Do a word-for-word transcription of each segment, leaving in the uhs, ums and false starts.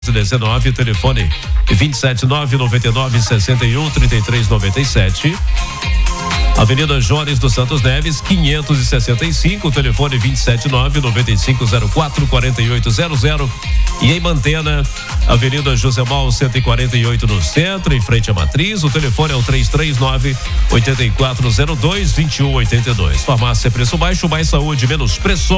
dezenove, telefone vinte e sete nove noventa e nove sessenta e um trinta e três noventa e sete. Avenida Jones dos Santos Neves, quinhentos e sessenta e cinco, telefone vinte e sete nove noventa e cinco zero quatro quarenta e oito zero zero. E em Mantena, Avenida José Mal cento e quarenta e oito no centro, em frente à Matriz, o telefone é o três três nove oito quatro zero dois dois um oito dois. Farmácia Preço Baixo, mais saúde, menos preço.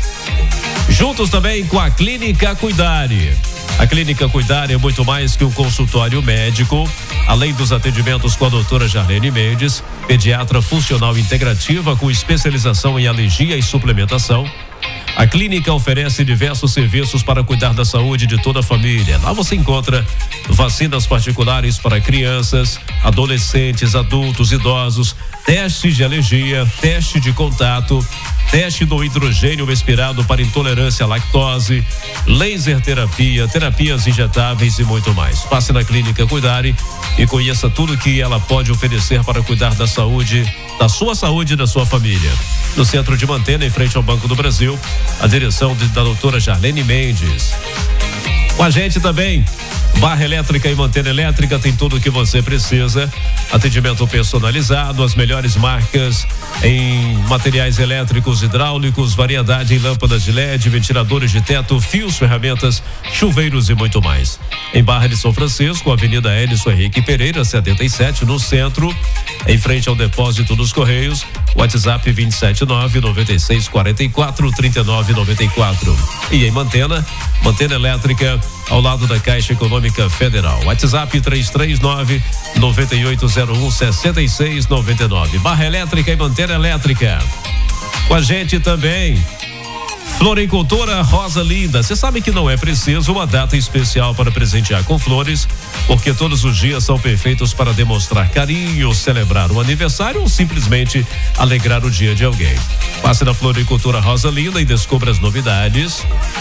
Juntos também com a Clínica Cuidare. A Clínica Cuidare é muito mais que um consultório médico. Além dos atendimentos com a doutora Jarlene Mendes, pediatra funcional integrativa com especialização em alergia e suplementação, a clínica oferece diversos serviços para cuidar da saúde de toda a família. Lá você encontra vacinas particulares para crianças, adolescentes, adultos, idosos, testes de alergia, teste de contato, teste do hidrogênio respirado para intolerância à lactose, laser terapia, terapias injetáveis e muito mais. Passe na Clínica Cuidare e conheça tudo que ela pode oferecer para cuidar da saúde, da sua saúde e da sua família. No centro de Mantena, em frente ao Banco do Brasil, a direção de, da doutora Jarlene Mendes. Com a gente também, Barra Elétrica e Mantena Elétrica tem tudo o que você precisa. Atendimento personalizado, as melhores marcas em materiais elétricos, hidráulicos, variedade em lâmpadas de L E D, ventiladores de teto, fios, ferramentas, chuveiros e muito mais. Em Barra de São Francisco, Avenida Elison Henrique Pereira, setenta e sete, no centro, em frente ao depósito dos Correios. WhatsApp vinte e sete nove noventa e seis quarenta e quatro trinta e nove noventa e quatro. E em Mantena, Mantena Elétrica, ao lado da Caixa Econômica Federal. WhatsApp três três nove noventa e oito zero um sessenta e seis noventa e nove. Barra Elétrica e Mantena Elétrica. Com a gente também, Floricultura Rosa Linda. Você sabe que não é preciso uma data especial para presentear com flores, porque todos os dias são perfeitos para demonstrar carinho, celebrar o aniversário ou simplesmente alegrar o dia de alguém. Passe na Floricultura Rosa Linda e descubra as novidades.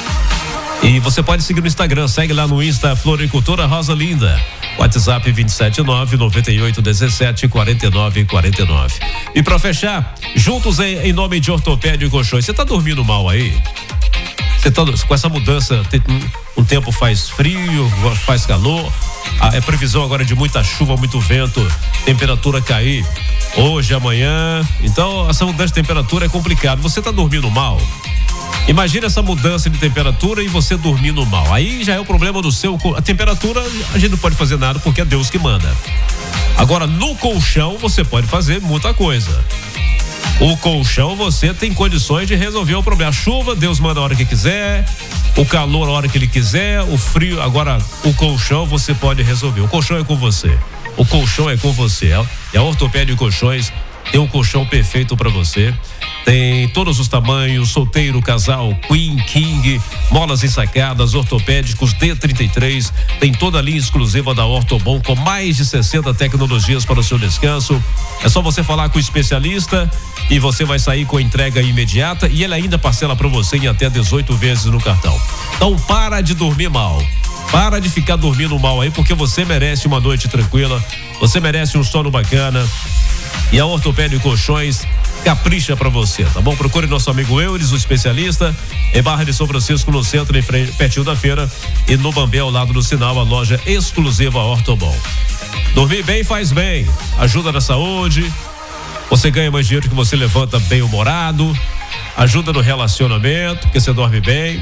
E você pode seguir no Instagram, segue lá no Insta Floricultura Rosa Linda. WhatsApp vinte e sete nove noventa e oito dezessete quarenta e nove quarenta e nove. E para fechar, juntos em, em nome de Ortopédia e Colchões. Você tá dormindo mal aí? Você tá com essa mudança, tem, um, um tempo faz frio, faz calor. Ah, é previsão agora de muita chuva, muito vento, temperatura cair hoje, amanhã. Então, essa mudança de temperatura é complicado. Você tá dormindo mal? Imagina essa mudança de temperatura e você dormindo mal. Aí já é o problema do seu. A temperatura a gente não pode fazer nada porque é Deus que manda. Agora, no colchão você pode fazer muita coisa. O colchão você tem condições de resolver o problema. A chuva, Deus manda a hora que quiser. O calor a hora que ele quiser. O frio, agora o colchão você pode resolver. O colchão é com você. O colchão é com você. E a Ortopédia e Colchões tem um colchão perfeito para você. Tem todos os tamanhos, solteiro, casal, queen, king, molas ensacadas, ortopédicos D trinta e três, tem toda a linha exclusiva da Ortobon com mais de sessenta tecnologias para o seu descanso. É só você falar com o especialista e você vai sair com a entrega imediata e ele ainda parcela para você em até dezoito vezes no cartão. Então para de dormir mal. Para de ficar dormindo mal aí, porque você merece uma noite tranquila, você merece um sono bacana. E a Ortopédia e Colchões capricha pra você, tá bom? Procure nosso amigo Euris, o especialista, em Barra de São Francisco, no centro, em frente, pertinho da feira, e no Bambé, ao lado do sinal, a loja exclusiva Ortobon. Dormir bem faz bem, ajuda na saúde, você ganha mais dinheiro que você levanta bem humorado, ajuda no relacionamento, porque você dorme bem.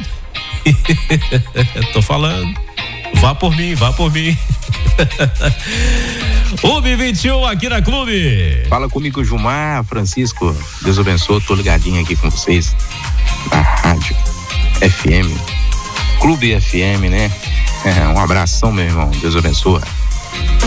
Tô falando, vá por mim, vá por mim. U B vinte e um aqui na Clube. Fala comigo, Gilmar Francisco. Deus abençoe, tô ligadinho aqui com vocês na rádio F M, Clube F M, né? É, um abração, meu irmão. Deus abençoe.